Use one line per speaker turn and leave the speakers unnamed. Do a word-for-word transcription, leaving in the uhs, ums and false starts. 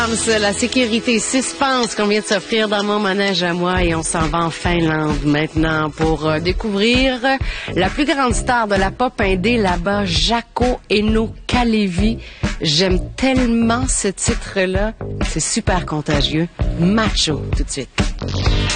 La sécurité suspense qu'on vient de s'offrir dans mon manège à moi et on s'en va en Finlande maintenant pour euh, découvrir la plus grande star de la pop indé là-bas, Jaakko Eino Kalevi. J'aime tellement ce titre-là, c'est super contagieux. Macho, tout de suite.